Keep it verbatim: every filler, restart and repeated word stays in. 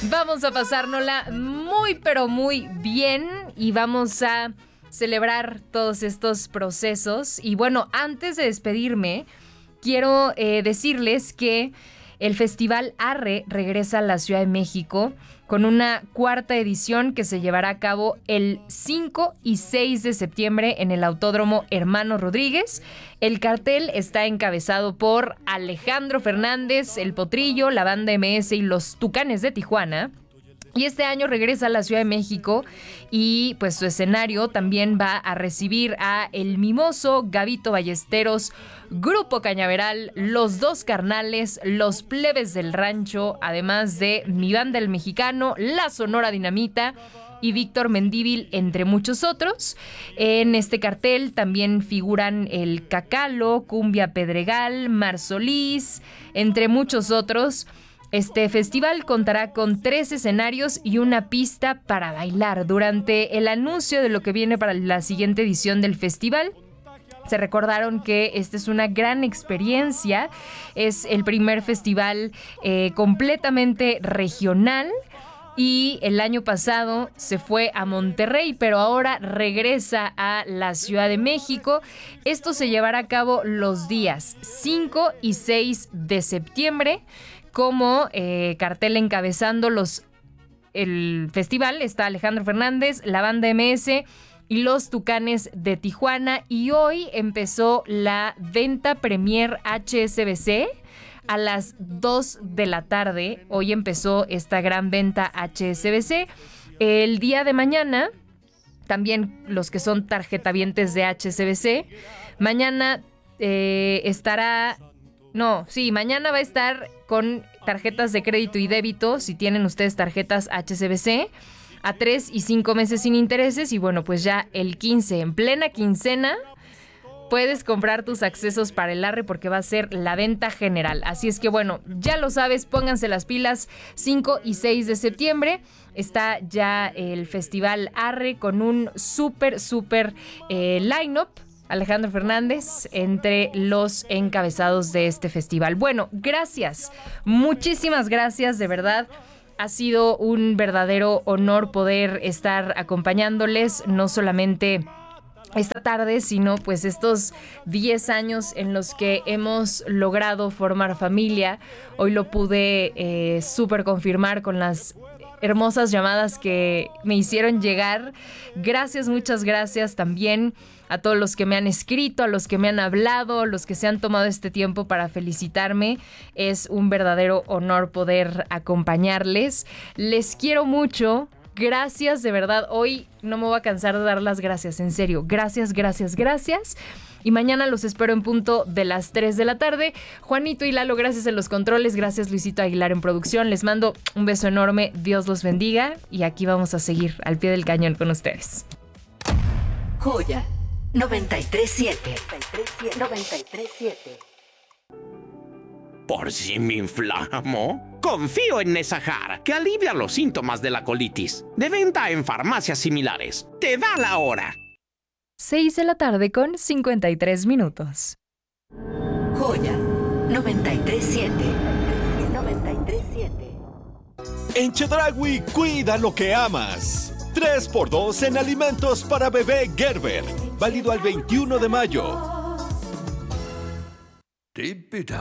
Vamos a pasárnosla muy, pero muy bien y vamos a celebrar todos estos procesos. Y bueno, antes de despedirme, quiero eh, decirles que el Festival Arre regresa a la Ciudad de México con una cuarta edición que se llevará a cabo el cinco y seis de septiembre en el Autódromo Hermano Rodríguez. El cartel está encabezado por Alejandro Fernández, El Potrillo, la Banda eme ese y los Tucanes de Tijuana. Y este año regresa a la Ciudad de México y pues su escenario también va a recibir a El Mimoso, Gabito Ballesteros, Grupo Cañaveral, Los Dos Carnales, Los Plebes del Rancho, además de Mi Banda el Mexicano, La Sonora Dinamita y Víctor Mendívil, entre muchos otros. En este cartel también figuran El Cacalo, Cumbia Pedregal, Mar Solís, entre muchos otros. Este festival contará con tres escenarios y una pista para bailar. Durante el anuncio de lo que viene para la siguiente edición del festival, se recordaron que esta es una gran experiencia. Es el primer festival eh, completamente regional. Y el año pasado se fue a Monterrey, pero ahora regresa a la Ciudad de México. Esto se llevará a cabo los días cinco y seis de septiembre. Como eh, cartel encabezando los, el festival está Alejandro Fernández, la Banda eme ese y los Tucanes de Tijuana. Y hoy empezó la venta Premier hache ese be ce a las dos de la tarde. Hoy empezó esta gran venta hache ese be ce. El día de mañana, también los que son tarjetavientes de hache ese be ce, mañana eh, estará... No, sí, mañana va a estar con tarjetas de crédito y débito, si tienen ustedes tarjetas hache ese be ce, a tres y cinco meses sin intereses. Y bueno, pues ya el quince, en plena quincena, puedes comprar tus accesos para el Arre porque va a ser la venta general. Así es que bueno, ya lo sabes, pónganse las pilas. cinco y seis de septiembre está ya el Festival Arre con un súper, súper eh, line-up. Alejandro Fernández entre los encabezados de este festival. Bueno, gracias, muchísimas gracias, de verdad. Ha sido un verdadero honor poder estar acompañándoles, no solamente esta tarde, sino pues estos diez años en los que hemos logrado formar familia. Hoy lo pude eh, súper confirmar con las hermosas llamadas que me hicieron llegar. Gracias, muchas gracias también a todos los que me han escrito, a los que me han hablado, los que se han tomado este tiempo para felicitarme. Es un verdadero honor poder acompañarles. Les quiero mucho. Gracias, de verdad. Hoy no me voy a cansar de dar las gracias, en serio. Gracias, gracias, gracias. Y mañana los espero en punto de las tres de la tarde. Juanito y Lalo, gracias en los controles. Gracias, Luisito Aguilar en producción. Les mando un beso enorme. Dios los bendiga. Y aquí vamos a seguir al pie del cañón con ustedes. Joya noventa y tres siete. noventa y tres siete. ¿Por si me inflamo? Confío en Nesajar, que alivia los síntomas de la colitis. De venta en farmacias similares. Te da la hora. seis de la tarde con cincuenta y tres minutos. Joya noventa y tres siete. noventa y tres siete. En Chedraui, cuida lo que amas. tres por dos en alimentos para bebé Gerber. Válido al veintiuno de mayo.